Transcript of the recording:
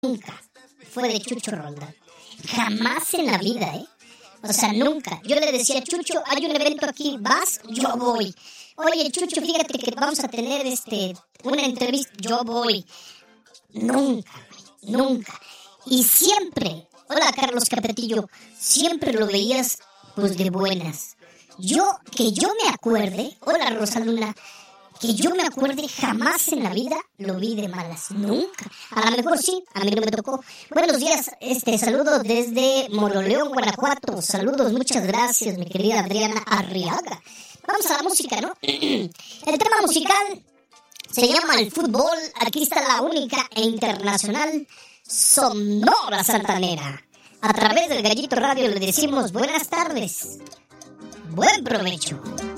nunca fue de Chucho Roldán. Jamás en la vida, O sea, nunca. Yo le decía, Chucho, hay un evento aquí, ¿vas? Yo voy. Oye, Chucho, fíjate que vamos a tener una entrevista, yo voy. Nunca, nunca. Y siempre, hola Carlos Capetillo, siempre lo veías pues de buenas. Que yo me acuerde, hola Rosaluna, que yo me acuerde, jamás en la vida lo vi de malas, nunca. A lo mejor sí, a mí no me tocó. Buenos días, saludos desde Moroleón, Guanajuato. Saludos, muchas gracias, mi querida Adriana Arriaga. Vamos a la música, ¿no? El tema musical se llama el fútbol. Aquí está la única e internacional Sonora Santanera. A través del Gallito Radio le decimos buenas tardes. Buen provecho.